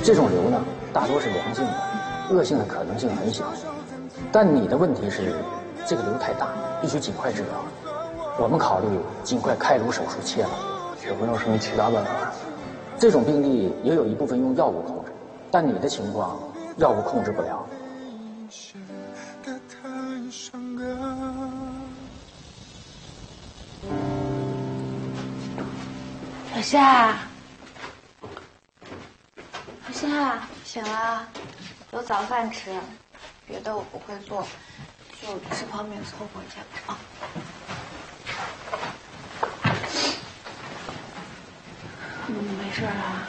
这种瘤呢，大多是良性的，恶性的可能性很小。但你的问题是，这个瘤太大，必须尽快治疗。我们考虑尽快开颅手术切了。 有没有什么其他办法？ 这种病例也有一部分用药物控制，但你的情况，药物控制不了。 小夏，小夏，醒了，有早饭吃，别的我不会做，就吃泡面凑合一下啊。没事啊，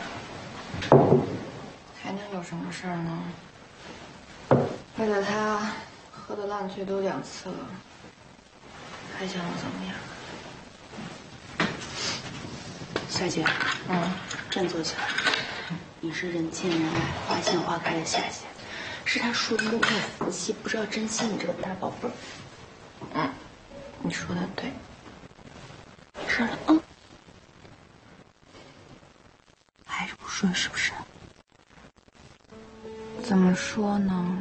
还能有什么事儿呢？为了他，喝的烂醉都2次了，还想我怎么样？ 夏姐，振作起来！你是人见人爱、花见花开的夏姐，是他树中的福气，不知道珍惜你这个大宝贝儿。 你说的对。 没事了，还是不顺是不是？ 怎么说呢？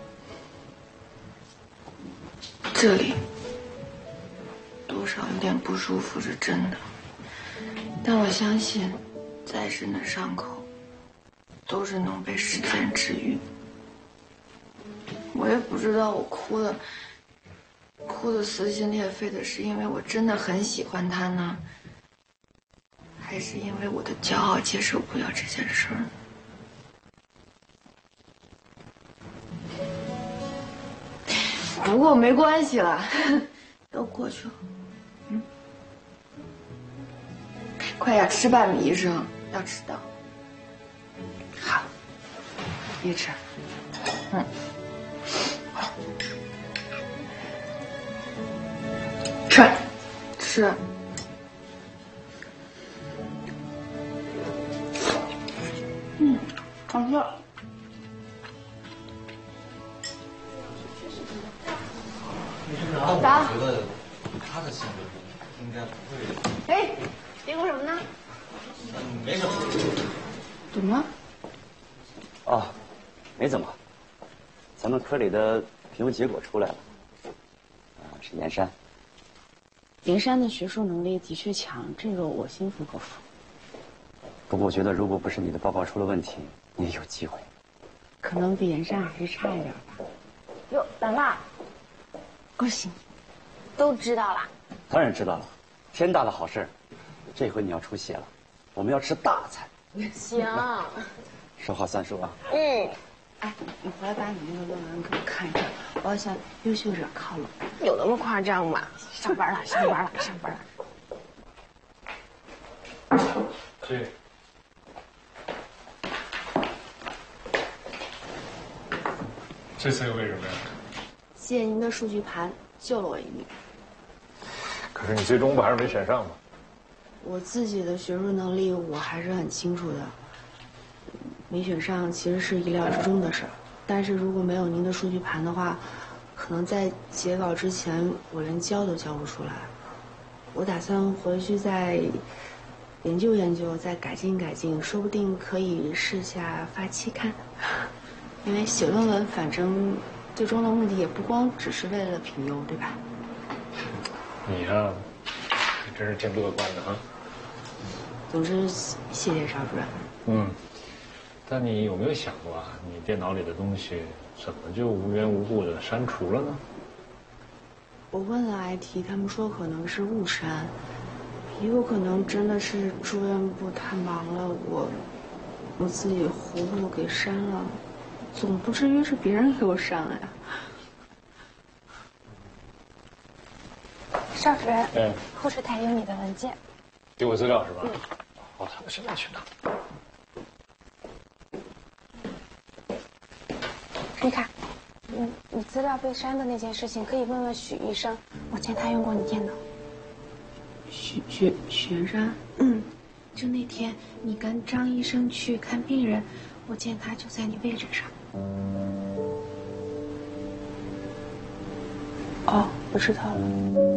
这里多少有点不舒服是真的。但我相信，再深的伤口，都是能被时间治愈。我也不知道我哭的撕心裂肺的，是因为我真的很喜欢他呢，还是因为我的骄傲接受不了这件事儿？不过没关系了，都过去了。快点吃吧，米医生，要迟到。 好，别吃。 吃。 好吃。 我觉得他的性格应该不会。 哎，别哭什么呢？ 没什么。 怎么了？ 哦，没怎么。咱们科里的评估结果出来了，是严山。 严山的学术能力的确强，这个我心服口服。 不过我觉得，如果不是你的报告出了问题，你也有机会。 可能比严山还是差一点吧。 哟，兰娜， 恭喜你， 都知道了。 当然知道了，天大的好事，这回你要出血了，我们要吃大餐。 行。 说话算数啊。 哎，你回来把你那个论文给我看一看，我要向优秀者靠拢。 有那么夸张吗？上班了。 是。这次又为什么呀？ 谢谢您的数据盘，救了我一命。 可是你最终不还是没选上吗？ 我自己的学术能力我还是很清楚的，没选上其实是意料之中的事儿。但是如果没有您的数据盘的话，可能在截稿之前我连交都交不出来。我打算回去再研究研究，再改进改进，说不定可以试下发期刊。因为写论文，反正最终的目的也不光只是为了评优，对吧？ 你呀，你真是挺乐观的哈。 总之，谢谢邵主任。 但你有没有想过啊，你电脑里的东西怎么就无缘无故的删除了呢？ 我问了 IT， 他们说可能是误删，也有可能真的是住院部太忙了，我自己糊涂给删了，总不至于是别人给我删了呀。 邵主任，后台有你的文件。 给我资料是吧？好，现在去拿。 你看，你资料被删的那件事情，可以问问许医生，我见他用过你电脑。 许元山， 就那天你跟张医生去看病人，我见他就在你位置上。 哦，我知道了。